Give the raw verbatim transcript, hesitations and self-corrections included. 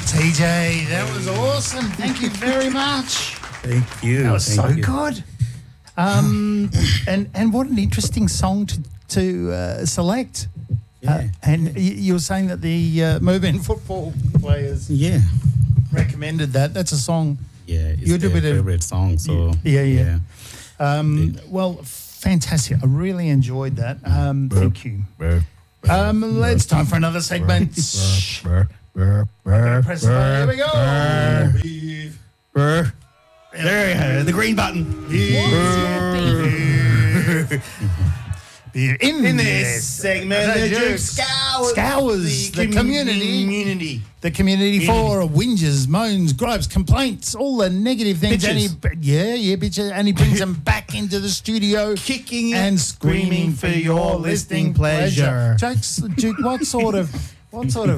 T J, that was awesome. Thank you very much. Thank you. That was Thank so you. good. Um, and and what an interesting song to to uh, select. Yeah. Uh, and y- you were saying that the uh, Move-In football players Yeah. recommended that. That's a song. Yeah, it's You do their a bit of- favorite song. So Yeah, yeah. Um, well, fantastic. I really enjoyed that. Um, thank you. Um, it's time for another segment. Press the button. Here we go. There you go, the green button. In, In this this segment, the the Duke Duke scours, scours the community. community. The community for whinges, moans, gripes, complaints, all the negative things. And he, Bitches. yeah, yeah, bitches. And he brings them back into the studio, Kicking and screaming for your listening pleasure. Jokes, Duke, what sort of, what sort of